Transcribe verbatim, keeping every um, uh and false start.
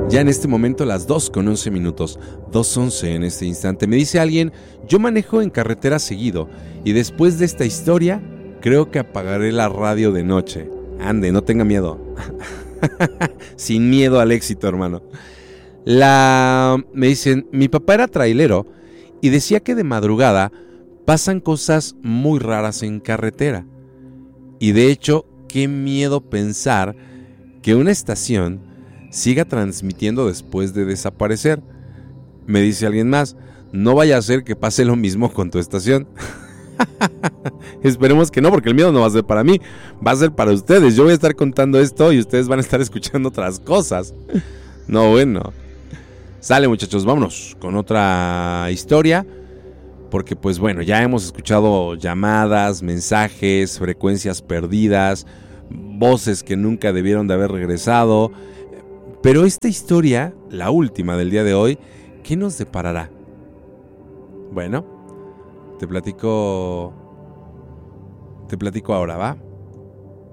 Ya en este momento las dos con once minutos, dos once en este instante. Me dice alguien, yo manejo en carretera seguido y después de esta historia creo que apagaré la radio de noche. Ande, no tenga miedo. Sin miedo al éxito, hermano. La... Me dicen, mi papá era trailero y decía que de madrugada pasan cosas muy raras en carretera. Y de hecho, qué miedo pensar que una estación siga transmitiendo después de desaparecer. Me dice alguien más, no vaya a ser que pase lo mismo con tu estación. Esperemos que no, porque el miedo no va a ser para mí, va a ser para ustedes. Yo voy a estar contando esto y ustedes van a estar escuchando otras cosas. No, bueno. Sale, muchachos, vámonos con otra historia. Porque pues bueno, ya hemos escuchado llamadas, mensajes, frecuencias perdidas, voces que nunca debieron de haber regresado. Pero esta historia, la última del día de hoy, ¿qué nos deparará? Bueno, te platico, te platico ahora, ¿va?